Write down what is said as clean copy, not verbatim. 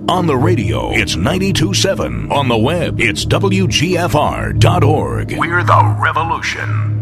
On the radio, it's 92.7. On the web, it's WGFR.org. We're the revolution.